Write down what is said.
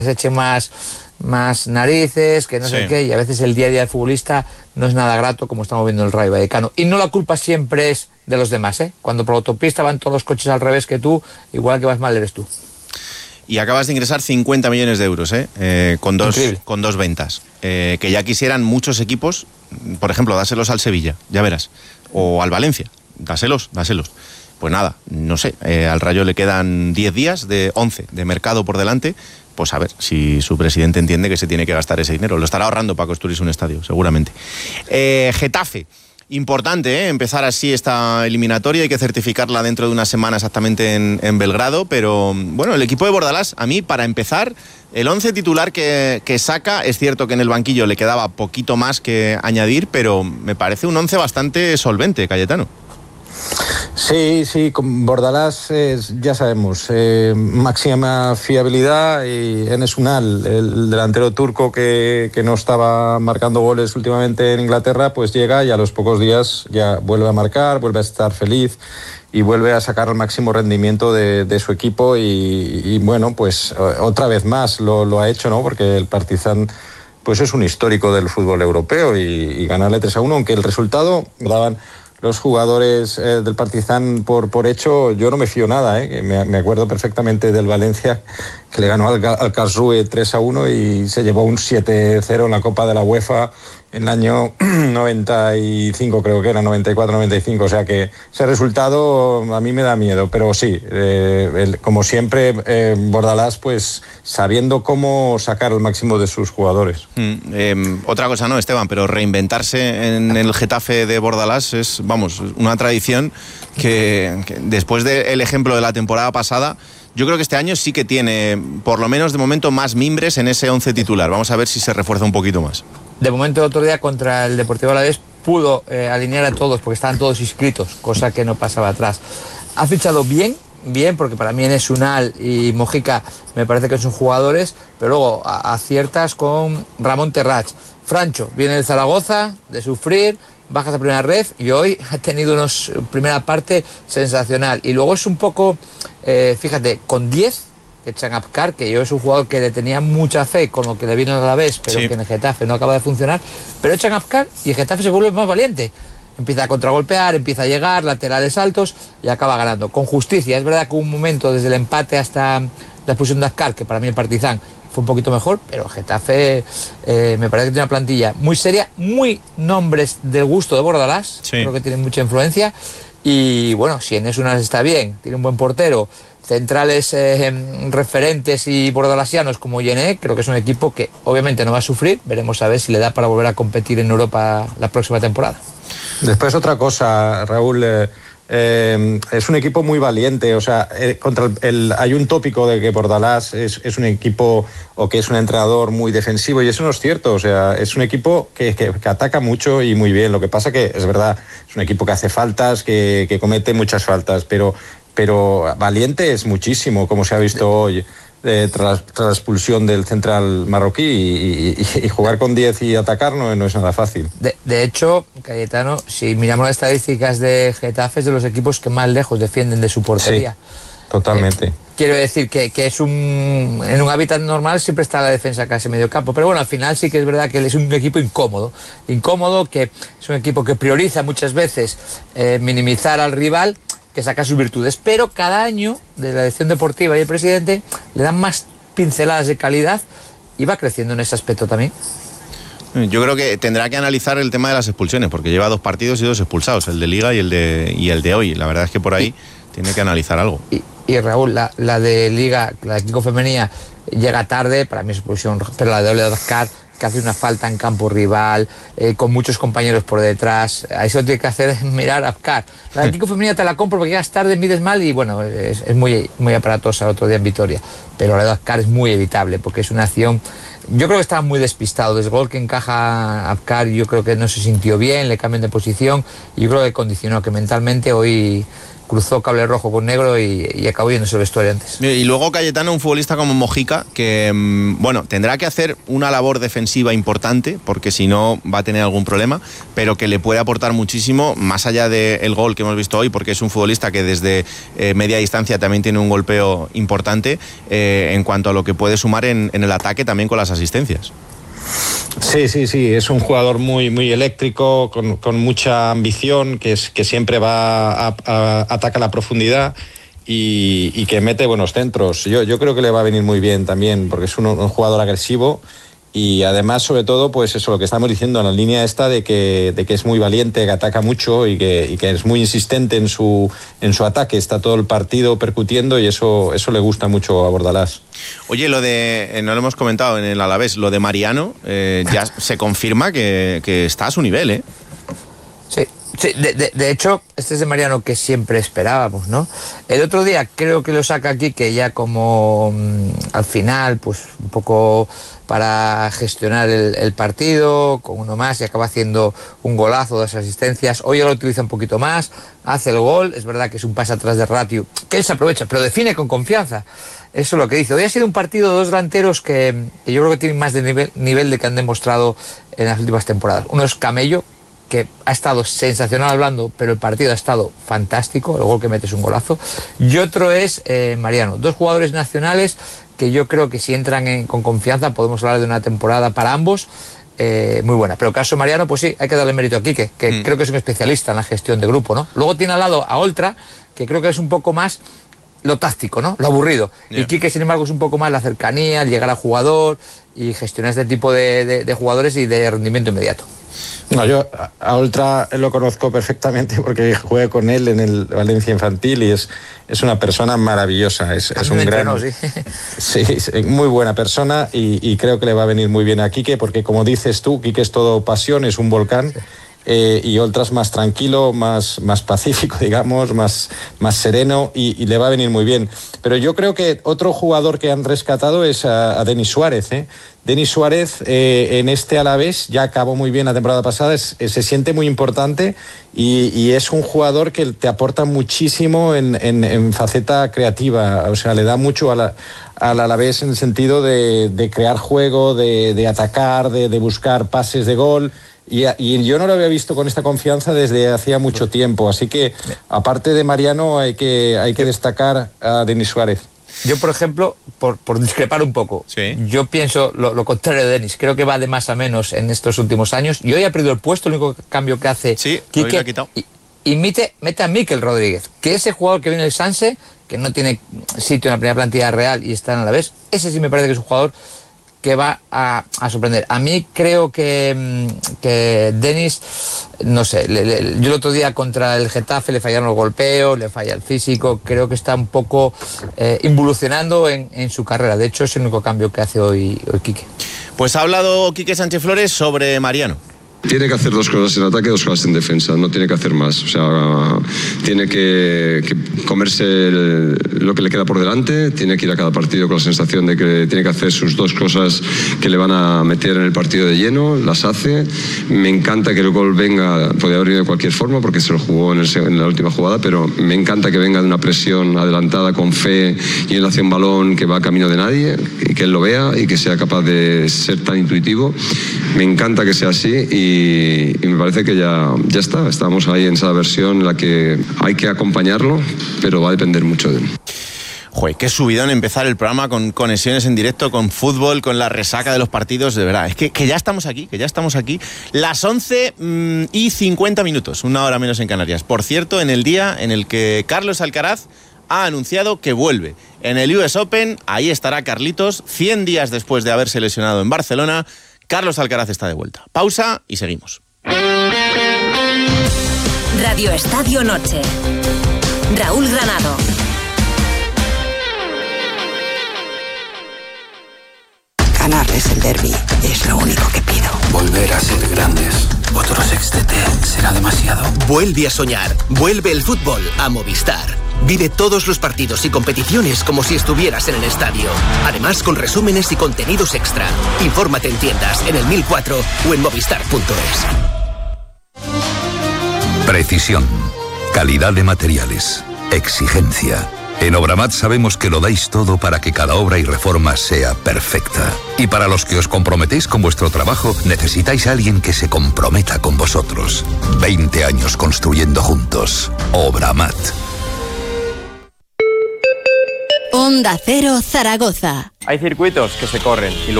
se eche más narices, que no sé qué, y a veces el día a día del futbolista no es nada grato, como estamos viendo en el Rayo Vallecano. Y no la culpa siempre es de los demás, ¿eh? Cuando por la autopista van todos los coches al revés que tú, igual que vas mal eres tú. Y acabas de ingresar 50 millones de euros, con dos ventas. Que ya quisieran muchos equipos, por ejemplo, dáselos al Sevilla, ya verás, o al Valencia, dáselos. Pues nada, no sé, al Rayo le quedan 10 días, de 11 de mercado por delante. Pues a ver si su presidente entiende que se tiene que gastar ese dinero. Lo estará ahorrando para construirse un estadio, seguramente. Getafe, importante, empezar así esta eliminatoria. Hay que certificarla dentro de una semana exactamente en Belgrado. Pero bueno, el equipo de Bordalás, a mí, para empezar, el 11 titular que saca, es cierto que en el banquillo le quedaba poquito más que añadir, pero me parece un 11 bastante solvente, Cayetano. Sí, con Bordalás ya sabemos, máxima fiabilidad, y Enes Ünal, el delantero turco que no estaba marcando goles últimamente en Inglaterra, pues llega y a los pocos días ya vuelve a marcar, vuelve a estar feliz y vuelve a sacar el máximo rendimiento de su equipo y bueno, pues otra vez más lo ha hecho, ¿no? Porque el Partizan pues es un histórico del fútbol europeo y ganarle 3-1, aunque el resultado daban los jugadores del Partizan por hecho, yo no me fío nada, me acuerdo perfectamente del Valencia, que le ganó al Karlsruhe 3-1 y se llevó un 7-0 en la Copa de la UEFA en el año 95, creo que era 94-95, o sea que ese resultado a mí me da miedo, pero sí, como siempre, Bordalás pues sabiendo cómo sacar el máximo de sus jugadores. Otra cosa no, Esteban, pero reinventarse en el Getafe de Bordalás es, vamos, una tradición que después del ejemplo de la temporada pasada, yo creo que este año sí que tiene, por lo menos de momento, más mimbres en ese 11 titular. Vamos a ver si se refuerza un poquito más. De momento, el otro día contra el Deportivo Alavés pudo alinear a todos porque estaban todos inscritos, cosa que no pasaba atrás. Ha fichado bien, porque para mí Enes Ünal y Mojica me parece que son jugadores, pero luego aciertas con Ramón Terrats. Francho viene del Zaragoza, de sufrir, bajas a primera red y hoy ha tenido una primera parte sensacional. Y luego es un poco, fíjate, con 10, que echan a Apcar, que yo es un jugador que le tenía mucha fe con lo que le vino a la vez, pero que en el Getafe no acaba de funcionar, pero echan a Apcar y el Getafe se vuelve más valiente. Empieza a contragolpear, empieza a llegar, laterales altos y acaba ganando. Con justicia, es verdad que hubo un momento desde el empate hasta la expulsión de Apcar, que para mí el Partizan fue un poquito mejor, pero Getafe me parece que tiene una plantilla muy seria, muy nombres del gusto de Bordalás, creo que tienen mucha influencia, y bueno, si Enes Ünal está bien, tiene un buen portero, centrales referentes y bordalasianos como Yené, creo que es un equipo que obviamente no va a sufrir, veremos a ver si le da para volver a competir en Europa la próxima temporada. Después otra cosa, Raúl, es un equipo muy valiente, o sea, hay un tópico de que Bordalás es un equipo o que es un entrenador muy defensivo y eso no es cierto, o sea, es un equipo que ataca mucho y muy bien. Lo que pasa que es verdad, es un equipo que hace faltas, que comete muchas faltas, pero valiente es muchísimo, como se ha visto hoy, tras la expulsión del central marroquí, y jugar con 10 y atacar no es nada fácil. De hecho, Cayetano, si miramos las estadísticas de Getafe, es de los equipos que más lejos defienden de su portería. Sí, totalmente. Quiero decir que en un hábitat normal siempre está la defensa casi medio campo, pero bueno, al final sí que es verdad que es un equipo incómodo, que es un equipo que prioriza muchas veces minimizar al rival, que saca sus virtudes, pero cada año de la dirección deportiva y el presidente le dan más pinceladas de calidad y va creciendo en ese aspecto también. Yo creo que tendrá que analizar el tema de las expulsiones, porque lleva 2 partidos y 2 expulsados, el de Liga y el de hoy. La verdad es que por ahí tiene que analizar algo. Y Raúl, la de Liga, la de Kiko Femenía, llega tarde, para mí es expulsión, pero la de Oscar, que hace una falta en campo rival, con muchos compañeros por detrás, a eso tiene que hacer mirar a Apcar. La de Kiko Femenía te la compro porque llegas tarde, mides mal y bueno, es muy, muy aparatosa el otro día en Vitoria, pero la de Apcar es muy evitable porque es una acción, yo creo que estaba muy despistado, desde el gol que encaja Apcar yo creo que no se sintió bien, le cambian de posición y yo creo que condicionó que mentalmente hoy, cruzó cable rojo con negro y acabó yéndose el vestuario antes. Y luego Cayetano, un futbolista como Mojica, que bueno, tendrá que hacer una labor defensiva importante, porque si no va a tener algún problema, pero que le puede aportar muchísimo, más allá del gol que hemos visto hoy, porque es un futbolista que desde media distancia también tiene un golpeo importante en cuanto a lo que puede sumar en el ataque, también con las asistencias. Sí, es un jugador muy eléctrico, con mucha ambición, que siempre va a atacar la profundidad y que mete buenos centros. Yo creo que le va a venir muy bien también, porque es un jugador agresivo y además, sobre todo, pues eso, lo que estamos diciendo en la línea esta de que es muy valiente, que ataca mucho y que es muy insistente en su ataque, está todo el partido percutiendo y eso le gusta mucho a Bordalás. Oye, lo de, no lo hemos comentado en el Alavés, lo de Mariano, ya se confirma que está a su nivel, ¿eh? Sí, de hecho, este es de Mariano que siempre esperábamos, ¿no? El otro día creo que lo saca aquí, que ya como al final, pues un poco para gestionar el partido, con uno más, y acaba haciendo un golazo, 2 asistencias. Hoy ya lo utiliza un poquito más, hace el gol, es verdad que es un pase atrás de Ratio, que él se aprovecha, pero define con confianza. Eso es lo que dice. Hoy ha sido un partido de 2 delanteros que yo creo que tienen más de nivel de que han demostrado en las últimas temporadas. Uno es Camello, que ha estado sensacional hablando, pero el partido ha estado fantástico, el gol que mete es un golazo. Y otro es Mariano. 2 jugadores nacionales que yo creo que si entran con confianza podemos hablar de una temporada para ambos muy buena. Pero el caso de Mariano, pues sí, hay que darle mérito a Quique, que creo que es un especialista en la gestión de grupo, ¿no? Luego tiene al lado a Oltra, que creo que es un poco más lo táctico, ¿no? Lo aburrido. Yeah. Y Quique, sin embargo, es un poco más la cercanía, el llegar al jugador y gestionar este tipo de jugadores y de rendimiento inmediato. No, yo a Oltra lo conozco perfectamente porque jugué con él en el Valencia Infantil y es una persona maravillosa, es un gran... Sí, muy buena persona y creo que le va a venir muy bien a Quique porque, como dices tú, Quique es todo pasión, es un volcán. Y Oltra es más tranquilo, más pacífico, digamos, más sereno y le va a venir muy bien. Pero yo creo que otro jugador que han rescatado es a Denis Suárez, Denis Suárez en este Alavés ya acabó muy bien la temporada pasada, se siente muy importante y es un jugador que te aporta muchísimo en faceta creativa, o sea, le da mucho al Alavés en el sentido de crear juego, de atacar, de buscar pases de gol. Y yo no lo había visto con esta confianza desde hacía mucho tiempo, así que aparte de Mariano hay que destacar a Denis Suárez. Yo, por ejemplo, por discrepar un poco, ¿sí? Yo pienso lo contrario de Denis, creo que va de más a menos en estos últimos años y hoy ha perdido el puesto, el único cambio que hace Quique y mete a Mikel Rodríguez, que ese jugador que viene del Sanse, que no tiene sitio en la primera plantilla real y está en Alavés, ese sí me parece que es un jugador que va a sorprender. A mí creo que Denis, no sé, yo el otro día contra el Getafe le fallaron los golpeos, le falla el físico, creo que está un poco involucionando en su carrera. De hecho, es el único cambio que hace hoy Quique. Pues ha hablado Quique Sánchez Flores sobre Mariano. Tiene que hacer 2 cosas en ataque, 2 cosas en defensa, no tiene que hacer más. O sea, tiene que comerse lo que le queda por delante, tiene que ir a cada partido con la sensación de que tiene que hacer sus 2 cosas que le van a meter en el partido de lleno, las hace. Me encanta que el gol venga, podría haber venido de cualquier forma porque se lo jugó en la última jugada, pero me encanta que venga de una presión adelantada con fe y él hace un balón que va camino de nadie y que él lo vea y que sea capaz de ser tan intuitivo. Me encanta que sea así y me parece que ya está. Estamos ahí en esa versión en la que hay que acompañarlo, pero va a depender mucho de él. Joder, qué subidón empezar el programa con conexiones en directo, con fútbol, con la resaca de los partidos, de verdad. Es que ya estamos aquí, Las 11:50, 1 hora menos en Canarias. Por cierto, en el día en el que Carlos Alcaraz ha anunciado que vuelve. En el US Open, ahí estará Carlitos, 100 días después de haberse lesionado en Barcelona. Carlos Alcaraz está de vuelta. Pausa y seguimos. Radio Estadio Noche. Raúl Granado. Ganarles el derbi es lo único que pido. Volver a ser grandes. Otro sextete será demasiado. Vuelve a soñar. Vuelve el fútbol a Movistar. Vive todos los partidos y competiciones como si estuvieras en el estadio. Además, con resúmenes y contenidos extra. Infórmate en tiendas, en el 1004 o en movistar.es. Precisión. Calidad de materiales. exigencia. En Obramat sabemos que lo dais todo para que cada obra y reforma sea perfecta. Y para los que os comprometéis con vuestro trabajo, necesitáis a alguien que se comprometa con vosotros. 20 años construyendo juntos. Obramat. Onda Cero Zaragoza. Hay circuitos que se corren y